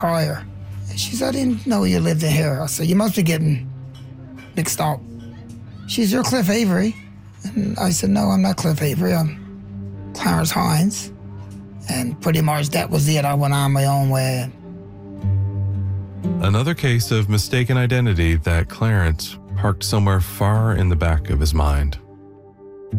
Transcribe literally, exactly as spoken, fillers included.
prior. And she said, I didn't know you lived in here. I said, you must be getting mixed up. She said, you're Cliff Avery. And I said, no, I'm not Cliff Avery. I'm Clarence Hines. And pretty much that was it. I went on my own way. Another case of mistaken identity that Clarence parked somewhere far in the back of his mind.